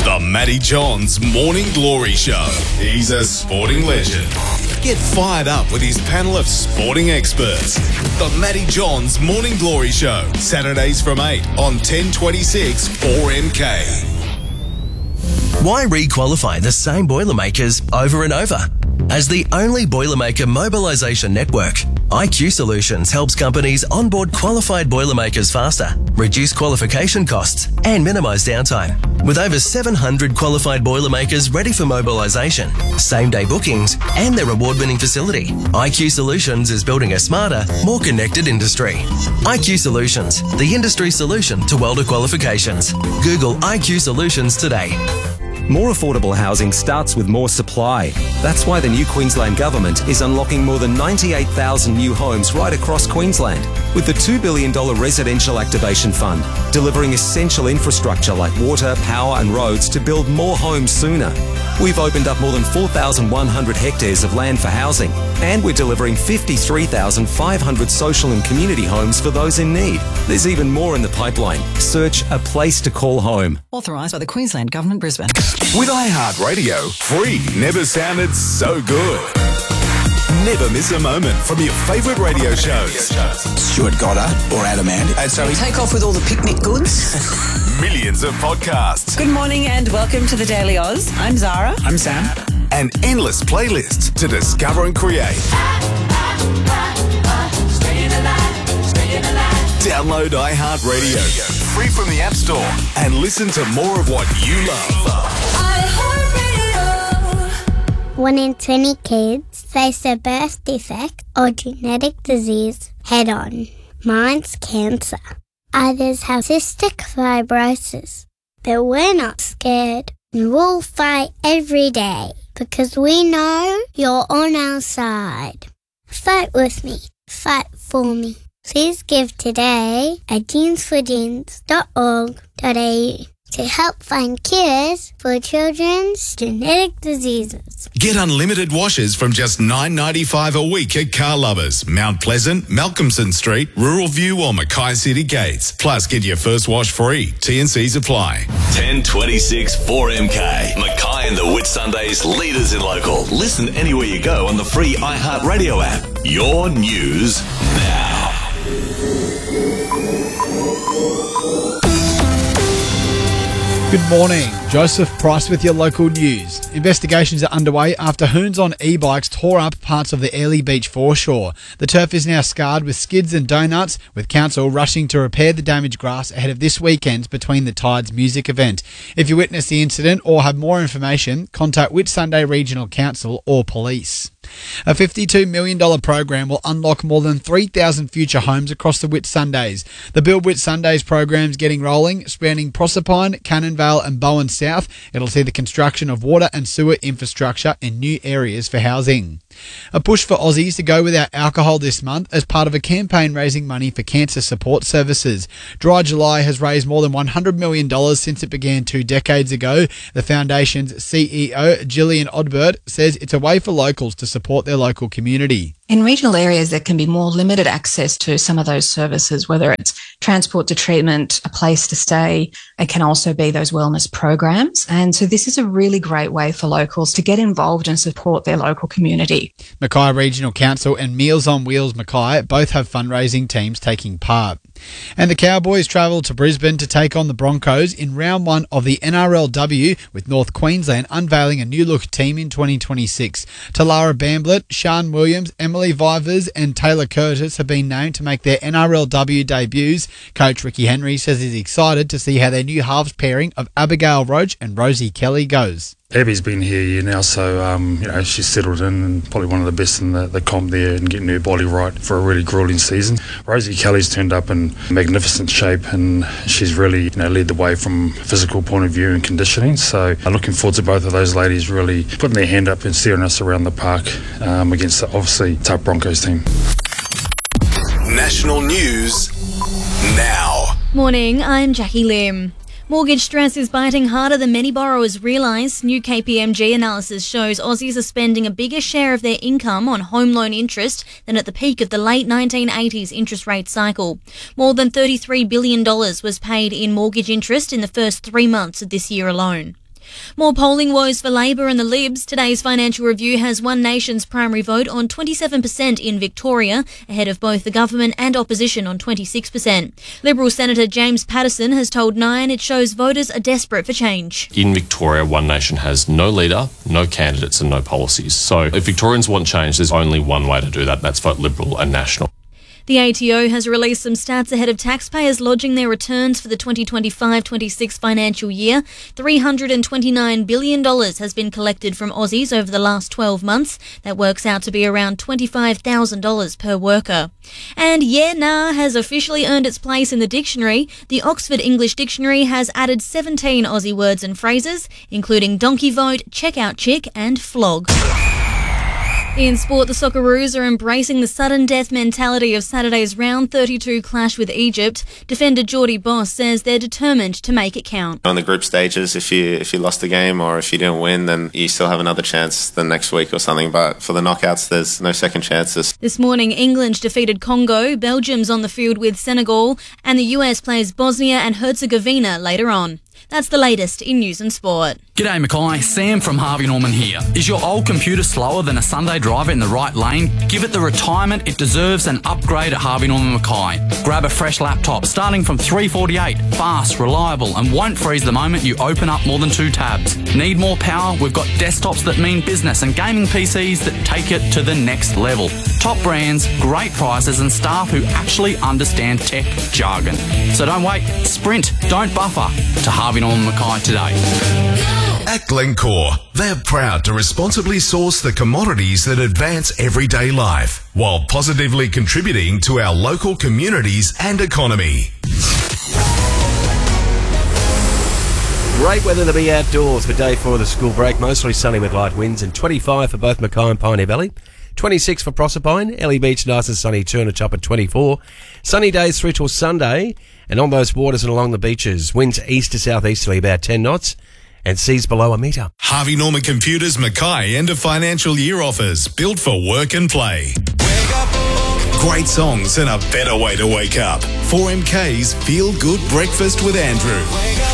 The Matty Johns Morning Glory Show. He's a sporting legend. Get fired up with his panel of sporting experts. The Matty Johns Morning Glory Show. Saturdays from 8 on 1026 4MK. Why re-qualify the same Boilermakers over and over? As the only Boilermaker mobilisation network, IQ Solutions helps companies onboard qualified Boilermakers faster, reduce qualification costs and minimise downtime. With over 700 qualified Boilermakers ready for mobilisation, same-day bookings and their award-winning facility, IQ Solutions is building a smarter, more connected industry. IQ Solutions, the industry solution to welder qualifications. Google IQ Solutions today. More affordable housing starts with more supply. That's why the new Queensland Government is unlocking more than 98,000 new homes right across Queensland, with the $2 billion Residential Activation Fund, delivering essential infrastructure like water, power and roads to build more homes sooner. We've opened up more than 4,100 hectares of land for housing, and we're delivering 53,500 social and community homes for those in need. There's even more in the pipeline. Search A Place to Call Home. Authorised by the Queensland Government, Brisbane. With iHeartRadio, free never sounded so good. Never miss a moment from your favourite radio shows. Stuart Goddard or Adam Ant. So we take off with all the picnic goods. Millions of podcasts. Good morning and welcome to the Daily Oz. I'm Zara. I'm Sam. And endless playlists to discover and create. Download iHeartRadio, free from the App Store, and listen to more of what you love. 1 in 20 kids face a birth defect or genetic disease head-on. Mine's cancer. Others have cystic fibrosis. But we're not scared. And we'll fight every day because we know you're on our side. Fight with me. Fight for me. Please give today at jeansforjeans.org.au to help find cures for children's genetic diseases. Get unlimited washes from just $9.95 a week at Car Lovers, Mount Pleasant, Malcolmson Street, Rural View or Mackay City Gates. Plus, get your first wash free. T&Cs apply. 1026 4MK. Mackay and the Whitsundays, leaders in local. Listen anywhere you go on the free iHeartRadio app. Your news now. Good morning. Joseph Price with your local news. Investigations are underway after hoons on e-bikes tore up parts of the Airlie Beach foreshore. The turf is now scarred with skids and donuts, with council rushing to repair the damaged grass ahead of this weekend's Between the Tides music event. If you witnessed the incident or have more information, contact Whitsunday Regional Council or police. A $52 million program will unlock more than 3,000 future homes across the Whitsundays. The Build Whitsundays program's getting rolling, spanning Proserpine, Cannonvale and Bowen South. It'll see the construction of water and sewer infrastructure in new areas for housing. A push for Aussies to go without alcohol this month as part of a campaign raising money for cancer support services. Dry July has raised more than $100 million since it began 2 decades ago. The foundation's CEO, Gillian Odbert, says it's a way for locals to support their local community. In regional areas, there can be more limited access to some of those services, whether it's transport to treatment, a place to stay. It can also be those wellness programs. And so this is a really great way for locals to get involved and support their local community. Mackay Regional Council and Meals on Wheels Mackay both have fundraising teams taking part. And the Cowboys travel to Brisbane to take on the Broncos in round 1 of the NRLW, with North Queensland unveiling a new look team in 2026. Talara Bamblett, Sean Williams, Emily Vivers and Taylor Curtis have been named to make their NRLW debuts. Coach Ricky Henry says he's excited to see how their new halves pairing of Abigail Roach and Rosie Kelly goes. Abby's been here a year now, so she's settled in and probably one of the best in the comp there and getting her body right for a really grueling season. Rosie Kelly's turned up in magnificent shape and she's really led the way from a physical point of view and conditioning. So looking forward to both of those ladies really putting their hand up and steering us around the park against the obviously tough Broncos team. National news now. Morning, I'm Jackie Lim. Mortgage stress is biting harder than many borrowers realise. New KPMG analysis shows Aussies are spending a bigger share of their income on home loan interest than at the peak of the late 1980s interest rate cycle. More than $33 billion was paid in mortgage interest in the first 3 months of this year alone. More polling woes for Labor and the Libs. Today's Financial Review has One Nation's primary vote on 27% in Victoria, ahead of both the government and opposition on 26%. Liberal Senator James Patterson has told Nine it shows voters are desperate for change. In Victoria, One Nation has no leader, no candidates and no policies. So if Victorians want change, there's only one way to do that, and that's vote Liberal and National. The ATO has released some stats ahead of taxpayers lodging their returns for the 2025-26 financial year. $329 billion has been collected from Aussies over the last 12 months. That works out to be around $25,000 per worker. And yeah, nah has officially earned its place in the dictionary. The Oxford English Dictionary has added 17 Aussie words and phrases, including donkey vote, check-out chick and flog. In sport, the Socceroos are embracing the sudden death mentality of Saturday's round 32 clash with Egypt. Defender Geordie Boss says they're determined to make it count. On the group stages, if you lost a game or if you didn't win, then you still have another chance the next week or something. But for the knockouts, there's no second chances. This morning, England defeated Congo, Belgium's on the field with Senegal, and the US plays Bosnia and Herzegovina later on. That's the latest in news and sport. G'day Mackay, Sam from Harvey Norman here. Is your old computer slower than a Sunday driver in the right lane? Give it the retirement it deserves and upgrade at Harvey Norman Mackay. Grab a fresh laptop starting from $348, fast, reliable and won't freeze the moment you open up more than 2 tabs. Need more power? We've got desktops that mean business and gaming PCs that take it to the next level. Top brands, great prices and staff who actually understand tech jargon. So don't wait, sprint, don't buffer to Harvey Norman Mackay today. At Glencore, they're proud to responsibly source the commodities that advance everyday life, while positively contributing to our local communities and economy. Great weather to be outdoors for day 4 of the school break. Mostly sunny with light winds, and 25 for both Mackay and Pioneer Valley. 26 for Proserpine. Ellie Beach nice and sunny, turn a top at 24. Sunny days through till Sunday, and on those waters and along the beaches, winds east to southeasterly about 10 knots. And seas below a metre. Harvey Norman Computers Mackay end of financial year offers, built for work and play. Great songs and a better way to wake up. 4MK's Feel Good Breakfast with Andrew.